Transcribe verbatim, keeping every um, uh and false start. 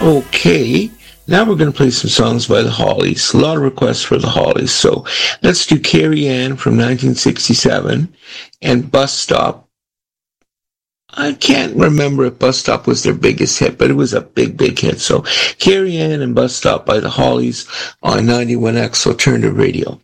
Okay, now we're going to play some songs by the Hollies. A lot of requests for the Hollies. So let's do Carrie Ann from nineteen sixty-seven and Bus Stop. I can't remember if Bus Stop was their biggest hit, but it was a big, big hit. So Carrie Ann and Bus Stop by the Hollies on ninety-one X Alternative Radio.